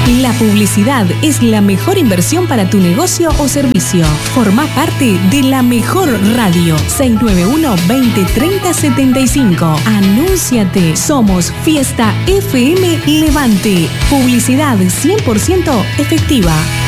La publicidad es la mejor inversión para tu negocio o servicio. Forma parte de la mejor radio. 691-2030-75. Anúnciate. Somos Fiesta FM Levante. Publicidad 100% efectiva.